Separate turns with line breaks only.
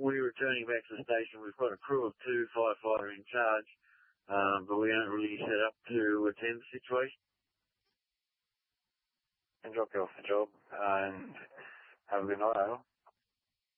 we're returning back to the station. We've got a crew of 2, firefighter in charge, but we aren't really set up to attend the situation.
And drop you off the job and have a good night, Al.